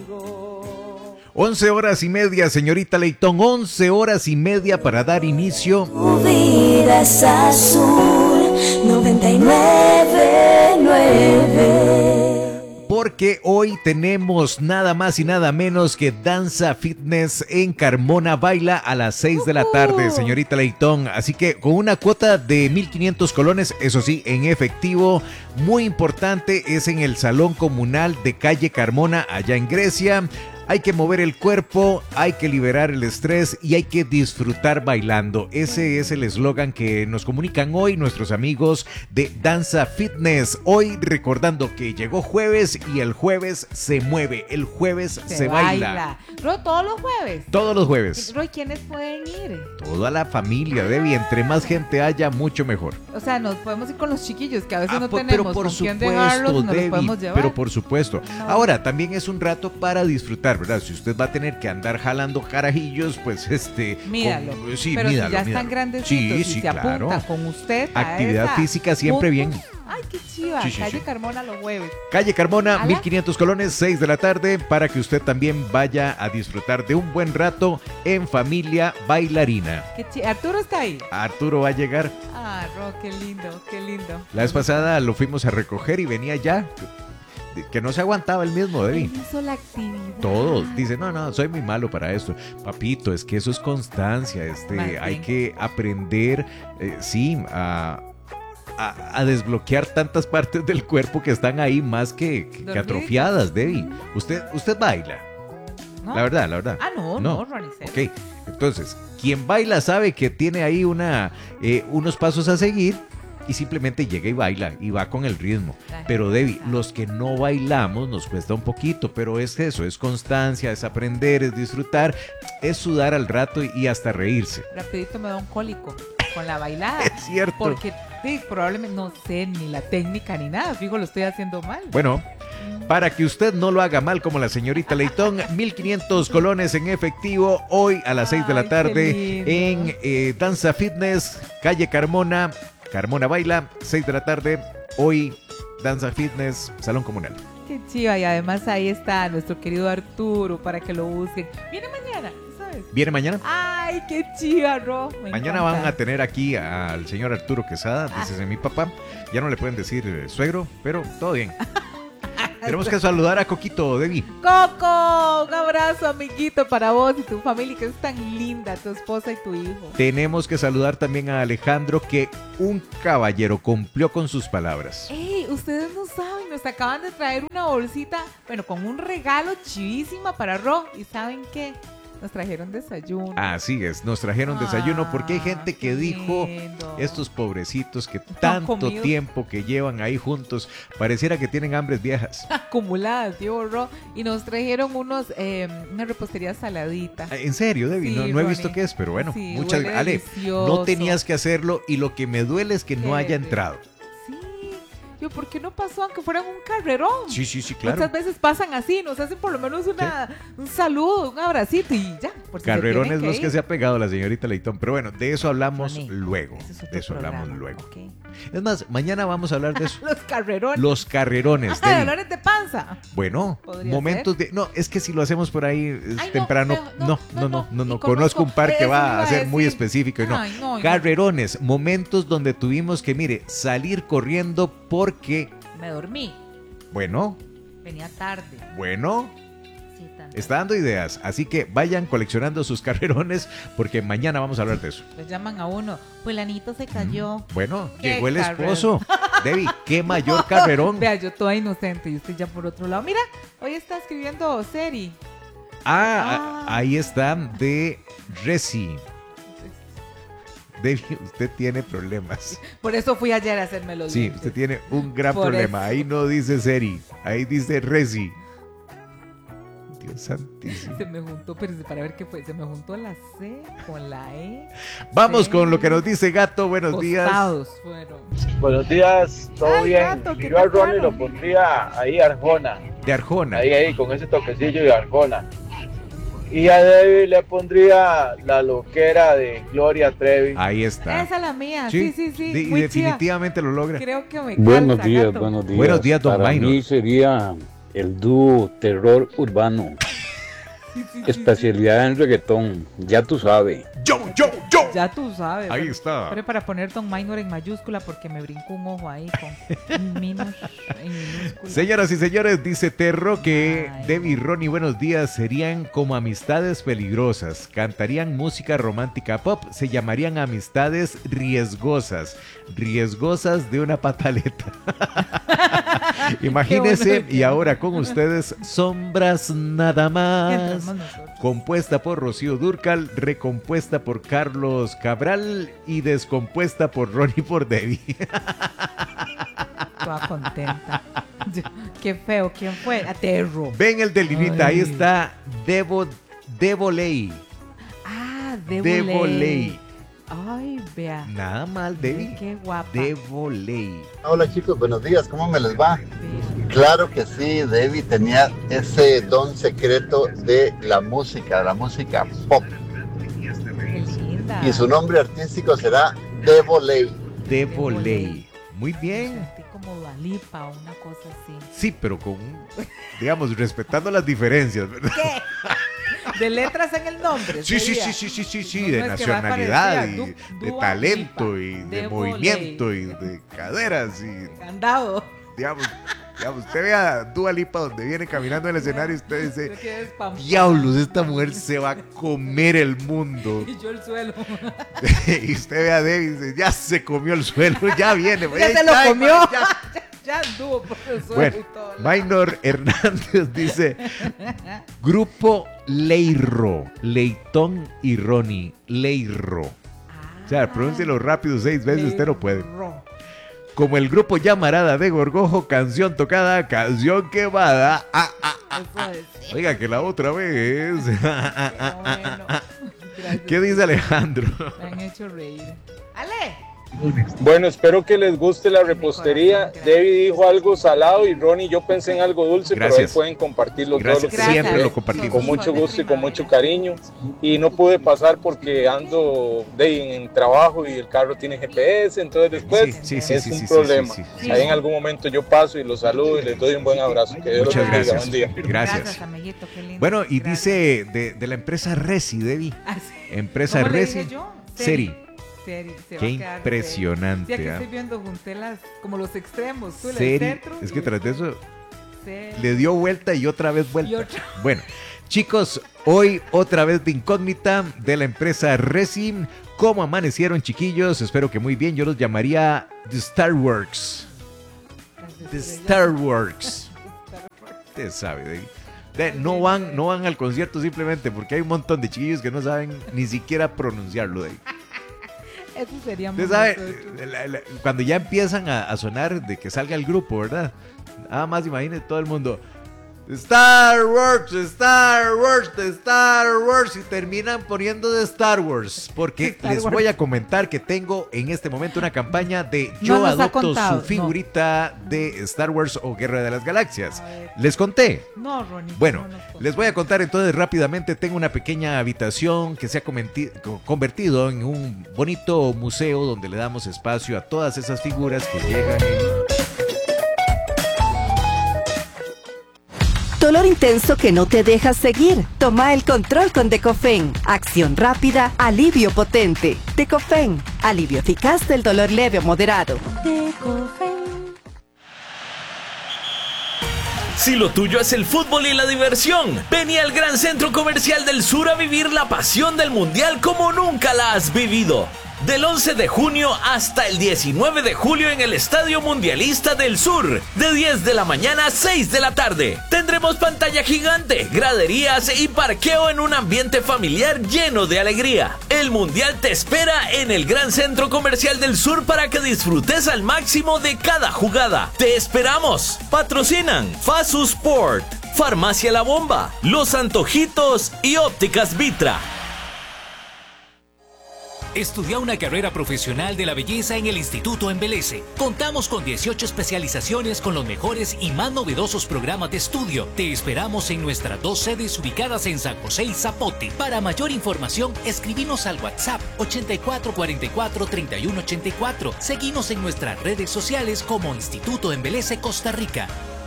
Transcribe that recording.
11:30, señorita Leitón, 11:30 para dar inicio. Tu vida es azul, 99.9. Porque hoy tenemos nada más y nada menos que Danza Fitness en Carmona Baila a las 6 de la tarde, señorita Leitón. Así que con una cuota de 1,500 colones, eso sí, en efectivo, muy importante, es en el Salón Comunal de Calle Carmona, allá en Grecia. Hay que mover el cuerpo, hay que liberar el estrés y hay que disfrutar bailando. Ese es el eslogan que nos comunican hoy nuestros amigos de Danza Fitness. Hoy recordando que llegó jueves y el jueves se mueve, el jueves se baila. Ro, ¿todos los jueves? Todos los jueves. Roy, ¿quiénes pueden ir? Toda la familia, Debbie. Entre más gente haya, mucho mejor. O sea, nos podemos ir con los chiquillos, que a veces no Pero tenemos por con quién supuesto, dejarlos, nos los Debbie, podemos llevar. pero por supuesto. Ahora, también es un rato para disfrutar, ¿verdad? Si usted va a tener que andar jalando carajillos, pues Mídalo. Sí, pero mídalo, si ya mídalo. están grandecitos Sí, y sí, se claro. apunta con usted a Actividad esa física siempre bien. Ay, qué chiva. Sí, sí, Calle sí. Carmona los jueves. Calle Carmona, ¿Ala? 1,500 colones, 6 de la tarde, para que usted también vaya a disfrutar de un buen rato en familia bailarina. Arturo está ahí. Arturo va a llegar. Ah, Ro, qué lindo, qué lindo. La vez pasada lo fuimos a recoger y venía ya, que no se aguantaba el mismo, Debbie. Él hizo la actividad. Todo, dice, no, soy muy malo para esto. Papito, es que eso es constancia, Martín. hay que aprender, a desbloquear tantas partes del cuerpo que están ahí más que Dormiditas. atrofiadas, Debbie. Usted baila, ¿No? la verdad. Ah, no, Ronnie. Ok, entonces, quien baila sabe que tiene ahí unos pasos a seguir y simplemente llega y baila y va con el ritmo. Ajá. Pero Debbie, los que no bailamos nos cuesta un poquito, pero es eso, es constancia, es aprender, es disfrutar, es sudar al rato y hasta reírse. Rapidito me da un cólico con la bailada. Es cierto. Porque sí, probablemente no sé ni la técnica ni nada. Fijo, lo estoy haciendo mal. Bueno, para que usted no lo haga mal como la señorita Leitón, 1,500 colones en efectivo hoy a las 6 de la Ay, qué tarde lindo. en Danza Fitness, Calle Carmona, Carmona Baila, 6 de la tarde, hoy Danza Fitness, Salón Comunal. Qué chiva. Y además ahí está nuestro querido Arturo para que lo busquen. Viene mañana, ¿sabes? ¿Viene mañana? Ay, qué chiva, Ro. Me Mañana encanta. van a tener aquí al señor Arturo Quesada, dice mi papá. Ya no le pueden decir suegro, pero todo bien. Tenemos que saludar a Coquito, Debbie. Coco, un abrazo, amiguito, para vos y tu familia, que es tan linda, tu esposa y tu hijo. Tenemos que saludar también a Alejandro, que un caballero cumplió con sus palabras. Ey, ustedes no saben, nos acaban de traer una bolsita, bueno, con un regalo chivísima para Ro. ¿Y saben qué? Nos trajeron desayuno. Así es, nos trajeron desayuno porque hay gente que qué dijo, lindo. estos pobrecitos que tanto comido. tiempo que llevan ahí juntos, pareciera que tienen hambres viejas. Acumuladas, tío Ro. Y nos trajeron una repostería saladita. En serio, Debbie, Sí, no he Ronnie. visto qué es, pero bueno, Sí, muchas huele gracias. Ale, delicioso. no tenías que hacerlo y lo que me duele es que no haya Qué entrado. Sí, yo, ¿por qué no pasó aunque fueran un carrerón? Sí, claro. Muchas veces pasan así, nos hacen por lo menos un saludo, un abracito y ya. por si se Carrerones tienen los ir. que se ha pegado la señorita Leitón, pero bueno, de eso hablamos Ronnie, luego. ese es otro De eso hablamos programa, luego. ok. Es más, mañana vamos a hablar de eso. Los carrerones. Los carrerones, Ah, Debbie. dolores de panza. Bueno, Podría momentos de... No, es que si lo hacemos por ahí Ay, no, temprano... no. No. Y Conozco un par que eso va iba a ser muy decir. específico y no. Ay, no. Carrerones, momentos donde tuvimos que, mire, salir corriendo porque... Me dormí. Bueno, Venía tarde. Sí, tanto. está dando ideas. Así que vayan coleccionando sus carrerones porque mañana vamos a hablar de eso. Les llaman a uno. Fulanito se cayó. Bueno, Qué llegó el carrerón. esposo. Debbie, qué mayor carrerón. Vea, yo toda inocente y usted ya por otro lado. Mira, hoy está escribiendo Seri. Ahí está de Resi. Debbie, usted tiene problemas. Por eso fui ayer a hacerme los Sí, dientes. usted tiene un gran Por problema. eso. Ahí no dice Seri, ahí dice Resi. Dios santísimo. Se me juntó, pero para ver qué fue. Se me juntó la C con la E. Vamos Sí. con lo que nos dice Gato. Buenos días. Costados fueron. Buenos días, todo Ay, bien. gato, ¿qué Yo a Ronnie tocaron? lo pondría ahí Arjona, De Arjona. ahí, con ese toquecillo de Arjona. Y a Debbie le pondría la loquera de Gloria Trevi. Ahí está. Esa es la mía. Sí. Y Muy chida. definitivamente lo logra. Creo que me Buenos calza, días, gato. buenos días. Buenos días, don Para Maynor. mí sería el dúo Terror Urbano. Especialidad en reggaetón, ya tú sabes. Yo. Ya tú sabes. Ahí ¿verdad? está. Pero para poner Don Minor en mayúscula porque me brincó un ojo ahí con minus en minúscula. Señoras y señores, dice Terro que Ay. Debbie y Ronnie Buenos Días serían como amistades peligrosas. Cantarían música romántica pop, se llamarían amistades riesgosas. Riesgosas de una pataleta. Imagínense, Qué y ahora con ustedes, Sombras Nada Más. Entramos nosotros. Compuesta por Rocío Dúrcal, recompuesta por Carlos Cabral y descompuesta por Ronnie por Debbie. Toda contenta. Qué feo, ¿quién fue? Aterro. Ven el de Linita, ahí Ay. está Devoley. Ah, Devoley. Ay, vea. Nada mal, Debbie. Qué guapa. Devoley. Hola chicos, buenos días, ¿cómo me les va? Ve. Claro que sí, Debbie tenía ese don secreto de la música pop. Qué linda. Y su nombre artístico será Devoley. Devoley. Muy bien. Sentí como Dua Lipa o una cosa así. Sí, pero con, digamos, respetando las diferencias, ¿verdad? ¿Qué? De letras en el nombre. Sí, sería. sí, No, de no, es que va nacionalidad parecida, y de Dua talento Lipa, y de Devoley. movimiento y de caderas y, Candado. digamos, usted ve a Dua Lipa donde viene caminando en el escenario y usted dice, Creo que es pampa. diablos, esta mujer se va a comer el mundo. Y yo el suelo. Y usted ve a Debbie y dice, ya se comió el suelo, ya viene. Ya Ahí se lo está, comió. ya. Ya anduvo por el suelo Bueno, y todo. Minor Hernández dice, Grupo Leirro, Leitón y Ronnie, Leirro. O sea, pronúncielo rápido 6 veces, usted no puede. Leirro. Como el grupo Llamarada de Gorgojo, canción tocada, canción quemada. Eso es. Oiga, que la otra vez. Qué bueno. Gracias. ¿Qué dice Alejandro? Me han hecho reír. ¡Ale! Bueno, espero que les guste la repostería. Gracias. Debbie dijo algo salado y Ronnie yo pensé en algo dulce, pero Gracias. ahí pueden compartirlo todo lo Gracias, que Gracias. siempre lo quieran. compartimos. Con mucho gusto y con mucho cariño. Y no pude pasar porque ando en trabajo y el carro tiene GPS, entonces después es un problema. sí. Ahí en algún momento yo paso y los saludo y les doy un buen abrazo. Que Dios Muchas los bendiga. gracias. Buen día. Gracias. amiguito, qué lindo. Bueno, y Gracias. dice de la empresa Resi, Debbie. Ah, sí. Empresa ¿Cómo le Resi. dije yo? Seri. Seri, se va Qué a quedar impresionante. Seri. Sí, aquí ¿ah? estoy viendo, junté como los extremos. Tú, el Seri. centro. Es que tras de eso Seri. le dio vuelta y otra vez vuelta. Y otra. Bueno, chicos, hoy otra vez de incógnita de la empresa Resi. ¿Cómo amanecieron, chiquillos? Espero que muy bien. Yo los llamaría The Star Works. The Star Works. Usted sabe, no van al concierto simplemente porque hay un montón de chiquillos que no saben ni siquiera pronunciarlo de ahí. Eso sería Usted sabe, cuando ya empiezan a sonar de que salga el grupo, ¿verdad? Nada más imagínese todo el mundo. Star Wars, Star Wars, Star Wars. Y terminan poniendo de Star Wars. Porque Star les Wars. voy a comentar que tengo en este momento una campaña de No yo nos ha adopto contado, su figurita de Star Wars o Guerra de las Galaxias. A ver. ¿Les conté? No, Ronnie. Bueno, no nos toca. les voy a contar entonces rápidamente. Tengo una pequeña habitación que se ha convertido en un bonito museo donde le damos espacio a todas esas figuras que llegan en... Dolor intenso que no te deja seguir. Toma el control con Decofen. Acción rápida, alivio potente. Decofen, alivio eficaz del dolor leve o moderado. Si lo tuyo es el fútbol y la diversión, ven al Gran Centro Comercial del Sur a vivir la pasión del Mundial como nunca la has vivido. Del 11 de junio hasta el 19 de julio en el Estadio Mundialista del Sur, de 10 de la mañana a 6 de la tarde. Tendremos pantalla gigante, graderías y parqueo en un ambiente familiar lleno de alegría. El Mundial te espera en el Gran Centro Comercial del Sur para que disfrutes al máximo de cada jugada. ¡Te esperamos! Patrocinan Fasu Sport, Farmacia La Bomba, Los Antojitos y Ópticas Vitra. Estudia una carrera profesional de la belleza en el Instituto Embeleze. Contamos con 18 especializaciones con los mejores y más novedosos programas de estudio. Te esperamos en nuestras 2 sedes ubicadas en San José y Zapote. Para mayor información, escribinos al WhatsApp 8444-3184. Seguinos en nuestras redes sociales como Instituto Embeleze Costa Rica.